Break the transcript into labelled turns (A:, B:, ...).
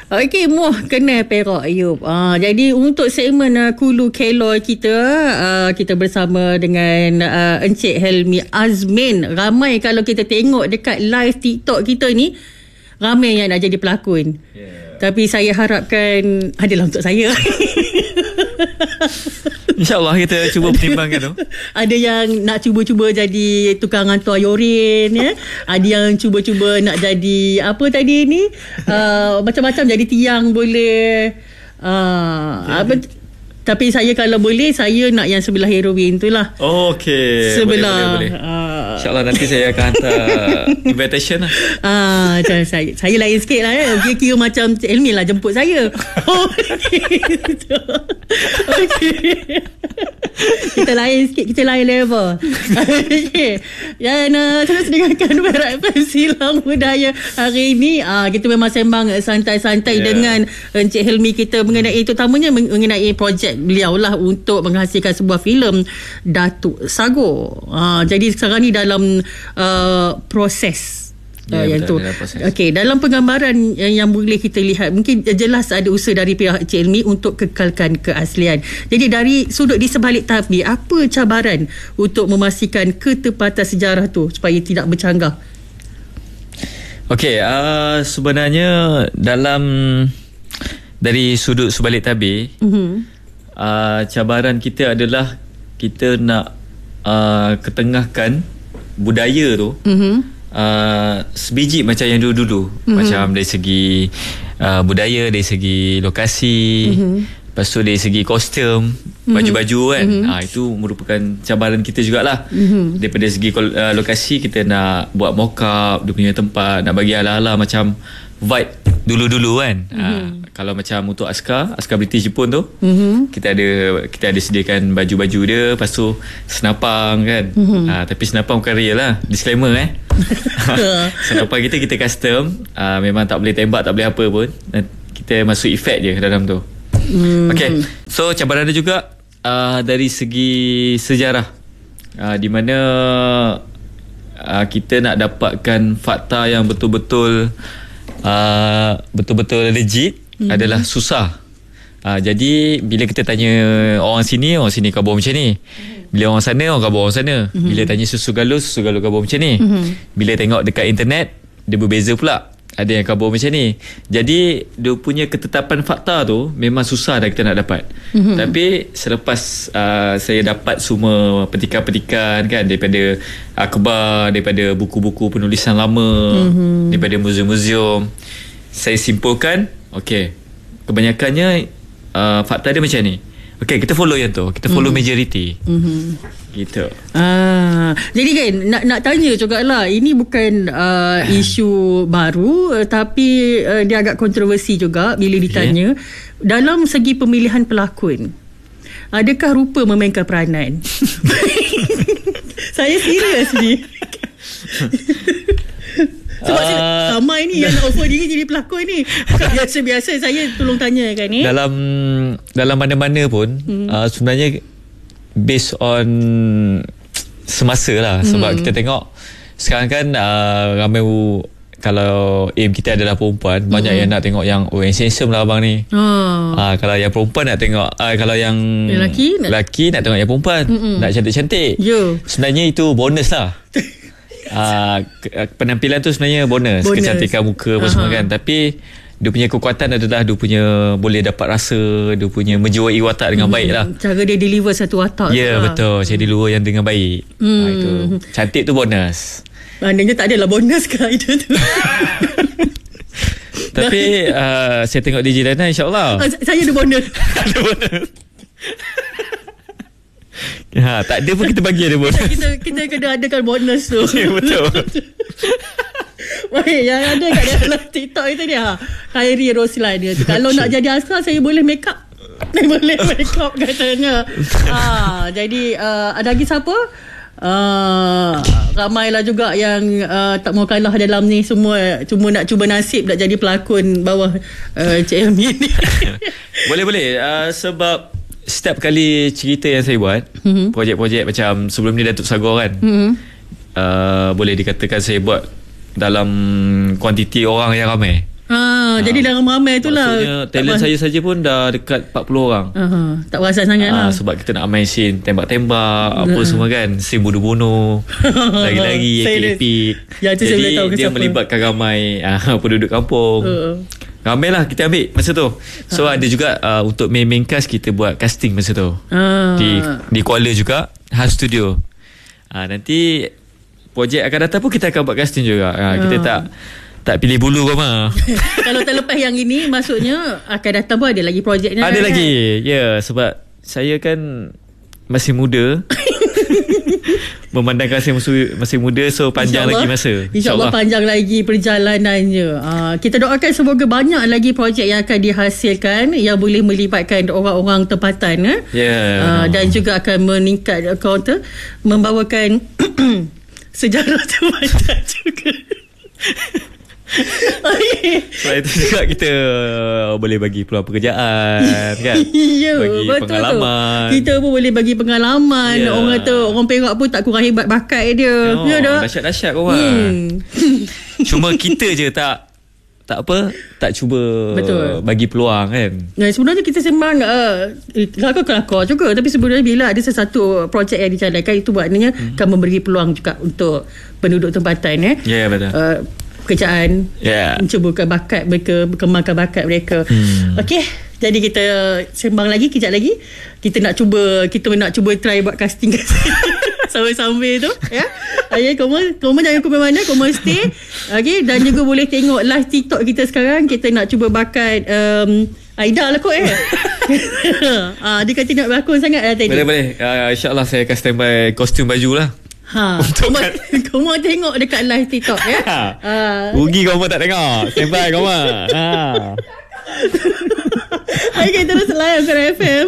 A: Okey, muah kena Perak Ayub. Jadi untuk segmen Kulu Keloi kita, kita bersama dengan Encik Helmi Azmin. Ramai kalau kita tengok dekat live TikTok kita ni, ramai yang nak jadi pelakon. Tapi saya harapkan adalah untuk saya.
B: InsyaAllah kita cuba pertimbangkan tu.
A: Ada yang nak cuba-cuba jadi tukang hantar yorin, ya. Ada yang cuba-cuba nak jadi apa tadi ni, macam-macam, jadi tiang boleh. Tapi saya kalau boleh, saya nak yang sebelah heroin tu lah.
B: Okey.
A: Sebelah.
B: Boleh. InsyaAllah nanti saya akan hantar invitation lah.
A: Macam saya lain sikit lah, ya. Kira macam Cik Elmi lah jemput saya. Okey. Kita lain sikit, kita lain level. Okey. Dan terus dengarkan Perak FM Silang Budaya hari ini. Kita memang sembang santai-santai dengan Encik Helmi kita mengenai, terutamanya mengenai projek beliau lah untuk menghasilkan sebuah filem Datuk Sagor. Jadi sekarang ni dalam proses yang tu. Okey, dalam penggambaran yang boleh kita lihat, mungkin jelas ada usaha dari pihak Cik Elmi untuk kekalkan keaslian. Jadi dari sudut di sebalik tabi, apa cabaran untuk memastikan ketepatan sejarah tu supaya tidak bercanggah?
B: Okey, sebenarnya dalam dari sudut sebalik tabir, cabaran kita adalah kita nak ketengahkan budaya tu sebiji macam yang dulu-dulu. Macam dari segi budaya, dari segi lokasi, lepas tu dari segi kostum, baju-baju kan. Itu merupakan cabaran kita jugalah. Daripada segi lokasi, kita nak buat mock-up dia punya tempat, nak bagi ala-ala macam vibe dulu-dulu kan. Kalau macam untuk askar British Jepun tu, kita ada sediakan baju-baju dia, lepas tu senapang kan. Tapi senapang bukan real lah, disclaimer senapang kita custom, memang tak boleh tembak, tak boleh apa pun, kita masuk efek je dalam tu. Okay, so cabaran dia juga dari segi sejarah, di mana kita nak dapatkan fakta yang betul-betul legit adalah susah. Jadi bila kita tanya orang sini khabar macam ni. Bila orang sana khabar orang sana. Bila tanya susu galus khabar macam ni. Bila tengok dekat internet, dia berbeza pula. Ada yang khabar macam ni. Jadi dia punya ketetapan fakta tu memang susah dah kita nak dapat. Tapi selepas saya dapat semua petikan-petikan kan, daripada akhbar, daripada buku-buku penulisan lama, daripada muzium-muzium, saya simpulkan, okey, kebanyakannya fakta dia macam ni. Okey, kita follow yang tu, kita follow majority. Gitu.
A: Jadi kan nak tanya jugalah, ini bukan isu baru, tapi dia agak kontroversi juga bila ditanya. Dalam segi pemilihan pelakon, adakah rupa memainkan peranan? Saya serius ni. Sebab sama ini yang nak offer diri jadi pelakon ni. Biasa-biasa saya tolong tanyakan ni.
B: Dalam mana-mana pun sebenarnya based on semasa lah. Sebab kita tengok sekarang kan ramai, kalau aim kita adalah perempuan, banyak yang nak tengok yang handsome lah abang ni. Kalau yang perempuan nak tengok, kalau yang lelaki nak tengok yang perempuan, nak cantik-cantik. Sebenarnya itu bonus lah. Penampilan tu sebenarnya bonus. Kecantikan muka apa semua kan. Tapi dia punya kekuatan adalah dia punya boleh dapat rasa, dia punya menjiwai watak dengan baik lah.
A: Cara dia deliver satu watak.
B: Ya, betul. Saya deliver yang dengan baik. Itu cantik tu bonus.
A: Maknanya tak adalah bonus ke itu tu.
B: Tapi saya tengok DJ Lana, insyaAllah
A: saya ada bonus.
B: Ada bonus. Tak ada pun kita bagi ada bonus.
A: Kita kena adakan bonus tu.
B: Ya, betul.
A: Baik, yang ada kat dalam TikTok itu dia, Khairi Roslan dia tu, kalau nak jadi askar saya boleh make up. Saya boleh make up katanya. Jadi ada lagi siapa? Ramailah juga yang tak mau kalah dalam ni, semua cuma nak cuba nasib nak jadi pelakon bawah Cik Elmi ni. Boleh.
B: Sebab setiap kali cerita yang saya buat, projek-projek macam sebelum ni Datuk Sagor kan, boleh dikatakan saya buat dalam kuantiti orang yang ramai.
A: Jadi dalam ramai tu lah.
B: Maksudnya talent saya saja pun dah dekat 40 orang.
A: Tak perasan sangat lah.
B: Sebab kita nak main scene tembak-tembak, apa semua kan, scene bunuh-bunuh, lagi-lagi epik-epik.
A: Ya, tu saya boleh tahu
B: dia melibatkan ramai penduduk kampung. Ramai lah kita ambil masa tu. So ada juga untuk main cast kita buat casting masa tu. Di Kuala juga, Hal Studio. Nanti projek akan datang pun kita akan buat casting juga. Kita tak pilih bulu kau mah.
A: Kalau terlepas yang ini, maksudnya akan datang pun ada lagi projeknya.
B: Ada lagi. Ya, sebab saya kan masih muda. Memandangkan saya masih muda, so panjang lagi masa.
A: InsyaAllah panjang lagi perjalanannya. Kita doakan semoga banyak lagi projek yang akan dihasilkan yang boleh melibatkan orang-orang tempatan. Dan juga akan meningkat membawakan sejarah tempatan juga.
B: Selain itu juga kita boleh bagi peluang pekerjaan kan. Bagi
A: betul
B: pengalaman.
A: Kita pun boleh bagi pengalaman. Orang kata orang Perak pun tak kurang hebat bakat dia.
B: Dahsyat-dahsyat korang. Cuma kita je tak cuba bagi peluang kan.
A: Sebenarnya kita sembang kelakar juga. Tapi sebenarnya bila ada sesuatu projek yang dijalankan, itu maknanya akan memberi peluang juga untuk penduduk tempatan.
B: Ya, betul.
A: Pekerjaan, mencubakan bakat mereka, berkembangkan bakat mereka. Okey, jadi kita sembang lagi kejap lagi. Kita nak cuba try buat casting sambil-sambil tu ya. Okay, kamu jangan ke mana, kamu stay. Okay, dan juga boleh tengok live TikTok kita sekarang. Kita nak cuba bakat Aida lah kot dia kata nak berlakon sangat lah tadi.
B: Boleh. InsyaAllah saya akan standby kostum baju lah.
A: Kau mau tengok dekat live TikTok ya.
B: Rugi kau tak tengok. Standby kau mah.
A: Okay, terus live Kera FM